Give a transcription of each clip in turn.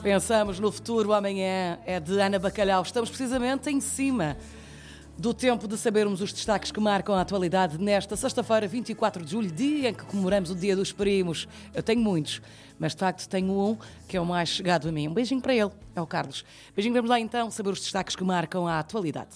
Pensamos no futuro, amanhã é de Ana Bacalhau. Estamos precisamente em cima do tempo de sabermos os destaques que marcam a atualidade nesta sexta-feira, 24 de julho, dia em que comemoramos o Dia dos Primos. Eu tenho muitos, mas de facto tenho um que é o mais chegado a mim. Um beijinho para ele, é o Carlos. Beijinho, vamos lá então saber os destaques que marcam a atualidade.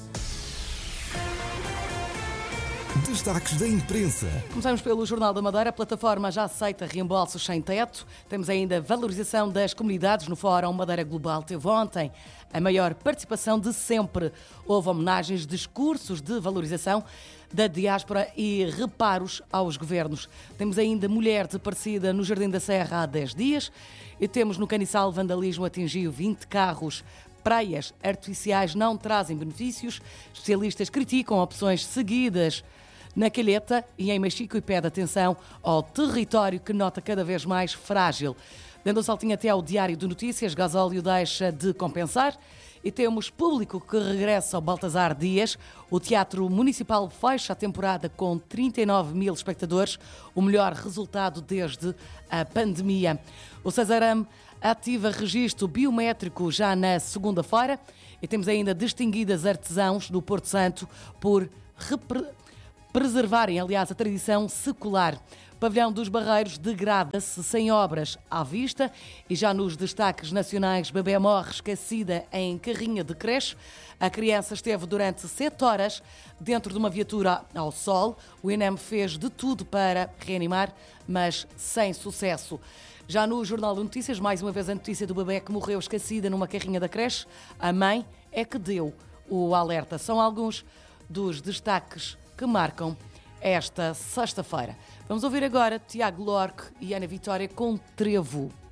Destaques da imprensa. Começamos pelo Jornal da Madeira. A plataforma já aceita reembolsos sem teto. Temos ainda valorização das comunidades no Fórum Madeira Global. Teve ontem a maior participação de sempre. Houve homenagens, discursos de valorização da diáspora e reparos aos governos. Temos ainda mulher desaparecida no Jardim da Serra há 10 dias e temos no Caniçal vandalismo atingiu 20 carros. Praias artificiais não trazem benefícios. Especialistas criticam opções seguidas na Calheta e em Machico e pede atenção ao território que nota cada vez mais frágil. Dando um saltinho até ao Diário de Notícias, gasóleo deixa de compensar e temos público que regressa ao Baltasar Dias. O Teatro Municipal fecha a temporada com 39 mil espectadores, o melhor resultado desde a pandemia. O Cesarame ativa registro biométrico já na segunda-feira e temos ainda distinguidas artesãos do Porto Santo por preservarem, aliás, a tradição secular. O pavilhão dos Barreiros degrada-se sem obras à vista e já nos destaques nacionais, bebé morre esquecida em carrinha de creche. A criança esteve durante 7 horas dentro de uma viatura ao sol. O INEM fez de tudo para reanimar, mas sem sucesso. Já no Jornal de Notícias, mais uma vez a notícia do bebé que morreu esquecida numa carrinha da creche. A mãe é que deu o alerta. São alguns dos destaques que marcam esta sexta-feira. Vamos ouvir agora Tiago Lorque e Ana Vitória com Trevo.